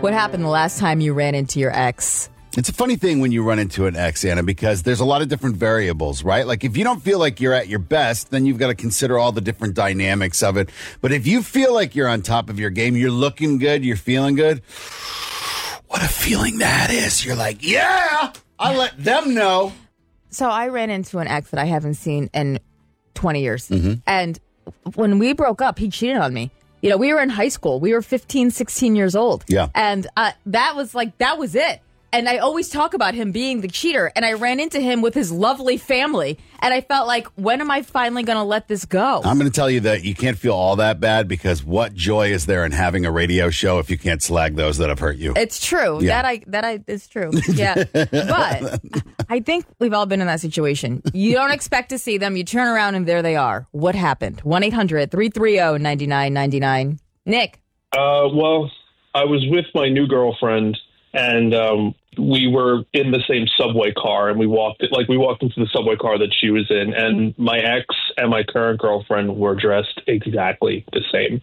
What happened the last time you ran into your ex? It's a funny thing when you run into an ex, Anna, because there's a lot of different variables, right? Like if you don't feel like you're at your best, then you've got to consider all the different dynamics of it. But if you feel like you're on top of your game, you're looking good, you're feeling good, what a feeling that is. You're like, yeah, I'll let them know. So I ran into an ex that I haven't seen in 20 years. Mm-hmm. And when we broke up, he cheated on me. You know, we were in high school. We were 15, 16 years old. Yeah. And that was it. And I always talk about him being the cheater. And I ran into him with his lovely family. And I felt like, when am I finally going to let this go? I'm going to tell you that you can't feel all that bad, because what joy is there in having a radio show if you can't slag those that have hurt you? It's true. Yeah. It's true. Yeah. But I think we've all been in that situation. You don't expect to see them. You turn around and there they are. What happened? 1-800-330-9999. Nick. Well, I was with my new girlfriend, and we were in the same subway car, and we walked into the subway car that she was in, and my ex and my current girlfriend were dressed exactly the same,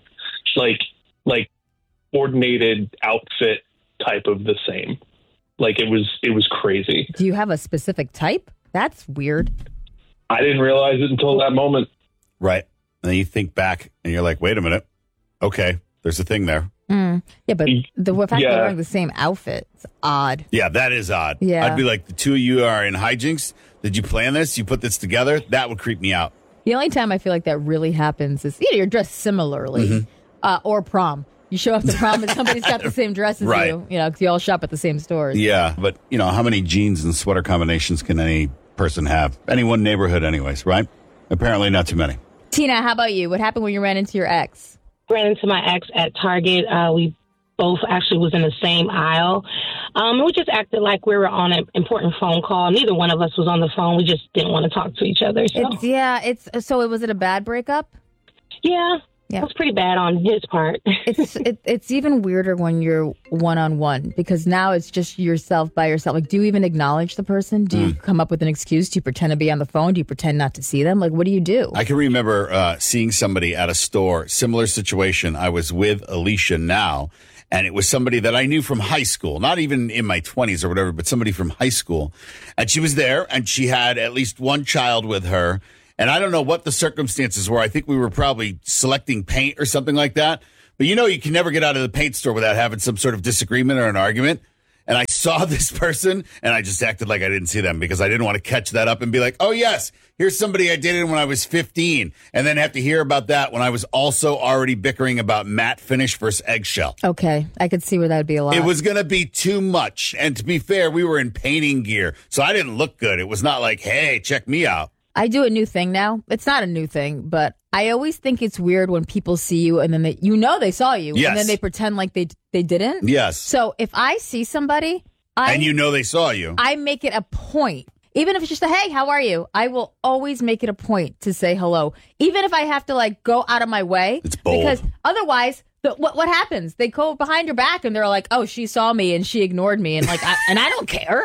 like coordinated outfit type of the same. Like it was crazy. Do you have a specific type? That's weird. I didn't realize it until that moment. Right. And then you think back and you're like, wait a minute. Okay, there's a thing there. Yeah, but the fact they're wearing the same outfit is odd. Yeah, that is odd. Yeah. I'd be like, the two of you are in hijinks. Did you plan this? You put this together? That would creep me out. The only time I feel like that really happens is you're dressed similarly, or prom. You show up to prom and somebody's got the same dress as Right. you, because you all shop at the same stores. Yeah, but how many jeans and sweater combinations can any person have? Any one neighborhood anyways, right? Apparently not too many. Tina, how about you? What happened when you ran into your ex? Ran into my ex at Target. We both actually was in the same aisle. We just acted like we were on an important phone call. Neither one of us was on the phone. We just didn't want to talk to each other. So. Was it a bad breakup? Yeah. It was pretty bad on his part. It's even weirder when you're one-on-one, because now it's just yourself by yourself. Like, do you even acknowledge the person? Do you come up with an excuse? Do you pretend to be on the phone? Do you pretend not to see them? Like, what do you do? I can remember seeing somebody at a store, similar situation. I was with Alicia now, and it was somebody that I knew from high school, not even in my 20s or whatever, but somebody from high school. And she was there, and she had at least one child with her. And I don't know what the circumstances were. I think we were probably selecting paint or something like that. But you can never get out of the paint store without having some sort of disagreement or an argument. And I saw this person, and I just acted like I didn't see them, because I didn't want to catch that up and be like, oh, yes, here's somebody I dated when I was 15. And then have to hear about that when I was also already bickering about matte finish versus eggshell. Okay, I could see where that would be a lot. It was going to be too much. And to be fair, we were in painting gear, so I didn't look good. It was not like, hey, check me out. I do a new thing now. It's not a new thing, but I always think it's weird when people see you and then they saw you, yes, and then they pretend like they didn't. Yes. So if I see somebody, and they saw you, I make it a point. Even if it's just a, hey, how are you? I will always make it a point to say hello. Even if I have to go out of my way. It's bold. Because otherwise, what happens? They go behind your back and they're like, oh, she saw me and she ignored me. And I don't care.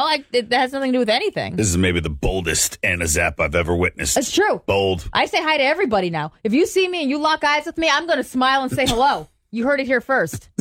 It has nothing to do with anything. This is maybe the boldest Anna Zapp I've ever witnessed. It's true. Bold. I say hi to everybody now. If you see me and you lock eyes with me, I'm going to smile and say hello. You heard it here first.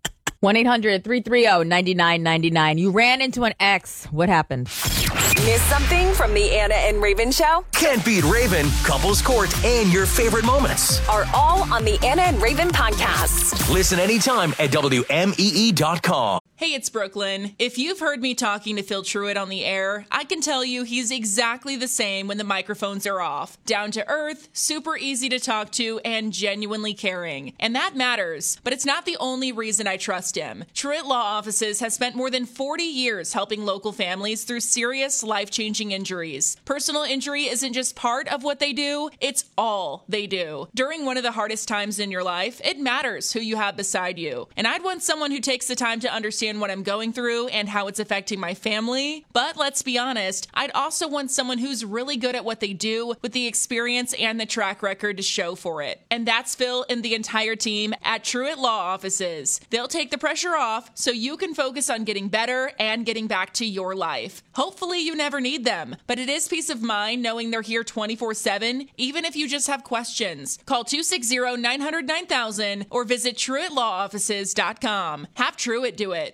1-800-330-9999. You ran into an ex. What happened? Miss something from the Anna and Raven Show? Can't beat Raven, Couples Court, and your favorite moments Are all on the Anna and Raven podcast. Listen anytime at WMEE.com. Hey, it's Brooklyn. If you've heard me talking to Phil Truitt on the air, I can tell you he's exactly the same when the microphones are off. Down to earth, super easy to talk to, and genuinely caring. And that matters, but it's not the only reason I trust him. Truitt Law Offices has spent more than 40 years helping local families through serious, life-changing injuries. Personal injury isn't just part of what they do, it's all they do. During one of the hardest times in your life, it matters who you have beside you. And I'd want someone who takes the time to understand what I'm going through and how it's affecting my family. But let's be honest, I'd also want someone who's really good at what they do with the experience and the track record to show for it. And that's Phil and the entire team at Truitt Law Offices. They'll take the pressure off so you can focus on getting better and getting back to your life. Hopefully you never need them, but it is peace of mind knowing they're here 24/7, even if you just have questions. Call 260-900-9000 or visit TruittLawOffices.com. Have Truitt do it.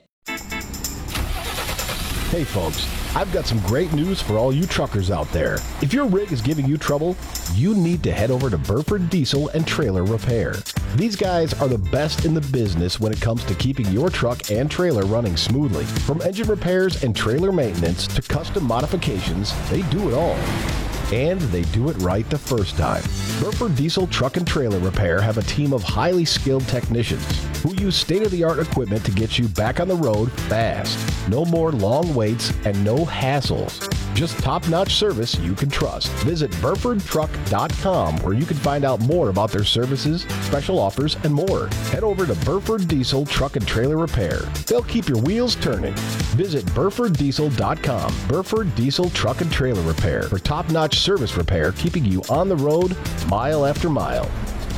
Hey folks, I've got some great news for all you truckers out there. If your rig is giving you trouble, you need to head over to Burford Diesel and Trailer Repair. These guys are the best in the business when it comes to keeping your truck and trailer running smoothly. From engine repairs and trailer maintenance to custom modifications, they do it all. And they do it right the first time. Burford Diesel Truck and Trailer Repair have a team of highly skilled technicians who use state-of-the-art equipment to get you back on the road fast. No more long waits and no hassles. Just top-notch service you can trust. Visit BurfordTruck.com where you can find out more about their services, special offers, and more. Head over to Burford Diesel Truck and Trailer Repair. They'll keep your wheels turning. Visit BurfordDiesel.com. Burford Diesel Truck and Trailer Repair for top-notch service repair, keeping you on the road mile after mile.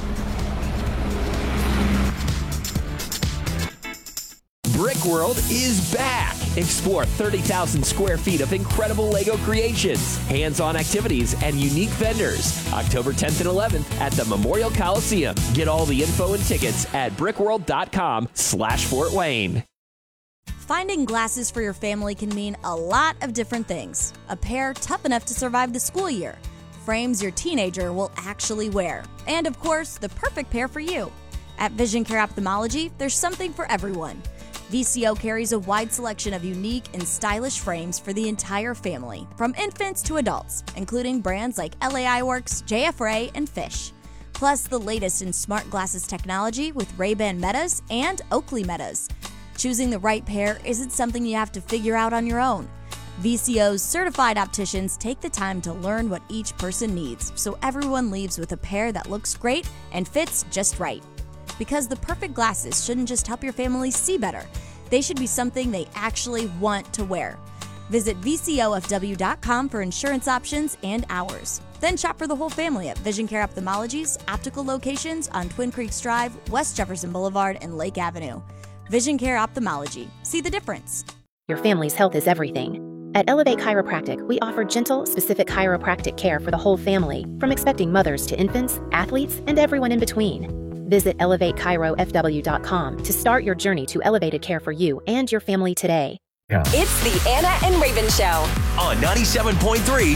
Brick World is back. Explore 30,000 square feet of incredible Lego creations, hands-on activities, and unique vendors. October 10th and 11th at the Memorial Coliseum. Get all the info and tickets at brickworld.com/Fort Wayne. Finding glasses for your family can mean a lot of different things. A pair tough enough to survive the school year, frames your teenager will actually wear, and of course, the perfect pair for you. At Vision Care Ophthalmology, there's something for everyone. VCO carries a wide selection of unique and stylish frames for the entire family, from infants to adults, including brands like LA Eyeworks, JF-Ray, and Fish. Plus, the latest in smart glasses technology with Ray-Ban Metas and Oakley Metas. Choosing the right pair isn't something you have to figure out on your own. VCO's certified opticians take the time to learn what each person needs, so everyone leaves with a pair that looks great and fits just right. Because the perfect glasses shouldn't just help your family see better. They should be something they actually want to wear. Visit VCOFW.com for insurance options and hours. Then shop for the whole family at Vision Care Ophthalmology's optical locations on Twin Creeks Drive, West Jefferson Boulevard, and Lake Avenue. Vision Care Ophthalmology. See the difference. Your family's health is everything. At Elevate Chiropractic, we offer gentle, specific chiropractic care for the whole family, from expecting mothers to infants, athletes, and everyone in between. Visit ElevateChiroFW.com to start your journey to elevated care for you and your family today. It's the Anna and Raven Show on 97.3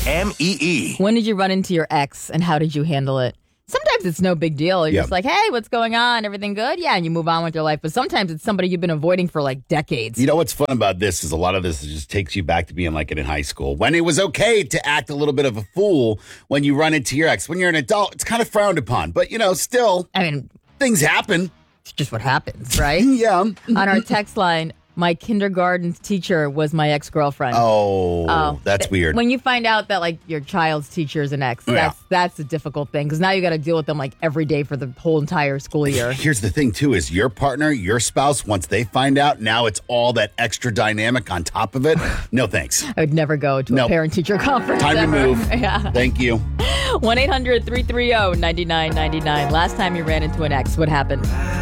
WMEE. When did you run into your ex and how did you handle it? Sometimes it's no big deal. You're just like, hey, what's going on? Everything good? Yeah, and you move on with your life. But sometimes it's somebody you've been avoiding for like decades. You know what's fun about this is a lot of this just takes you back to being like it in high school. When it was okay to act a little bit of a fool when you run into your ex. When you're an adult, it's kind of frowned upon. But, you know, still, I mean, things happen. It's just what happens, right? Yeah. On our text line, my kindergarten teacher was my ex-girlfriend. Oh, that's weird. When you find out that like your child's teacher is an ex, that's a difficult thing because now you got to deal with them like every day for the whole entire school year. Here's the thing too: is your partner, your spouse, once they find out, now it's all that extra dynamic on top of it. No thanks. I would never go to a parent-teacher conference. Time ever. to move. Yeah. Thank you. 1-800-330-9999. Last time you ran into an ex, what happened?